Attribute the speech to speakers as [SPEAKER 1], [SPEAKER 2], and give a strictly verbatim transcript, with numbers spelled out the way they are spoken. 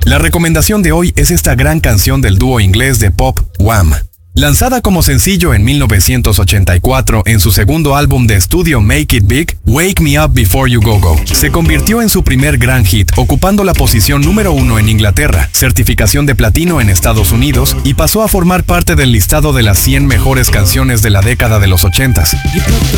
[SPEAKER 1] La recomendación de hoy es esta gran canción del dúo inglés de pop Wham. Lanzada como sencillo en mil novecientos ochenta y cuatro en su segundo álbum de estudio Make It Big, Wake Me Up Before You Go Go, se convirtió en su primer gran hit, ocupando la posición número uno en Inglaterra, certificación de platino en Estados Unidos y pasó a formar parte del listado de las cien mejores canciones de la década de los ochentas.